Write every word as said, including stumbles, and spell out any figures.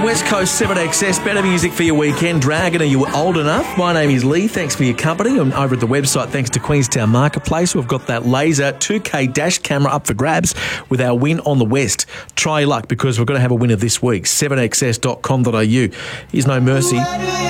West Coast seven X S, better music for your weekend. Dragon, are you old enough? My name is Lee. Thanks for your company. I'm over at the website thanks to Queenstown Marketplace. We've got that laser two K dash camera up for grabs with our win on the West. Try your luck because we're going to have a winner this week. seven X S dot com dot A U. Here's No Mercy.